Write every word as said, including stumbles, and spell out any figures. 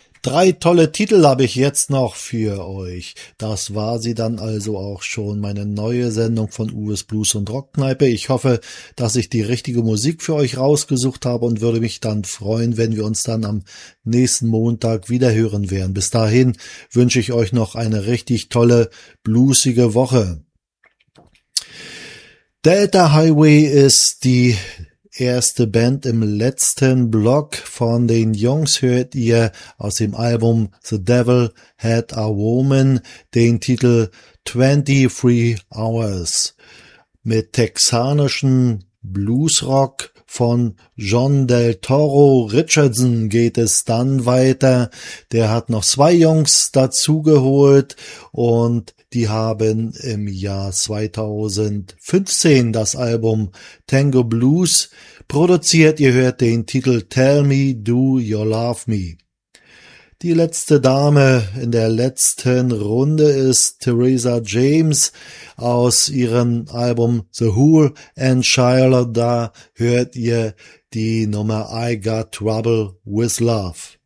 Drei tolle Titel habe ich jetzt noch für euch. Das war sie dann also auch schon, meine neue Sendung von Uwes Blues und Rockkneipe. Ich hoffe, dass ich die richtige Musik für euch rausgesucht habe und würde mich dann freuen, wenn wir uns dann am nächsten Montag wieder hören werden. Bis dahin wünsche ich euch noch eine richtig tolle, bluesige Woche. Delta Highway ist die erste Band im letzten Block. Von den Jungs hört ihr aus dem Album The Devil Had a Woman den Titel twenty-three Hours. Mit texanischen Bluesrock von John Del Toro Richardson geht es dann weiter. Der hat noch zwei Jungs dazugeholt und die haben im Jahr zweitausendfünfzehn das Album Tango Blues produziert. Ihr hört den Titel Tell Me Do You Love Me. Die letzte Dame in der letzten Runde ist Theresa James aus ihrem Album The Whole and Shiloh. Da hört ihr die Nummer I Got Trouble with Love.